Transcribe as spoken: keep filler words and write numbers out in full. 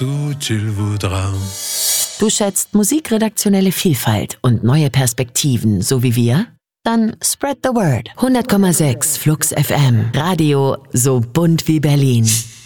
tout tu le voudras. Du schätzt musikredaktionelle Vielfalt und neue Perspektiven, so wie wir? Dann spread the word. hundert Komma sechs Flux F M. Radio so bunt wie Berlin.